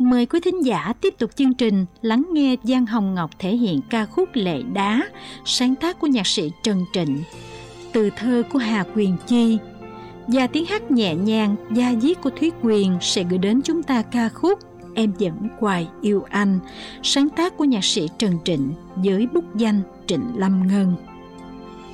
Mời quý thính giả tiếp tục chương trình lắng nghe Giang Hồng Ngọc thể hiện ca khúc Lệ Đá, sáng tác của nhạc sĩ Trần Trịnh, từ thơ của Hà Quyền Chi, và tiếng hát nhẹ nhàng da diết của Thúy Quyền sẽ gửi đến chúng ta ca khúc Em Vẫn Hoài Yêu Anh, sáng tác của nhạc sĩ Trần Trịnh với bút danh Trịnh Lâm Ngân.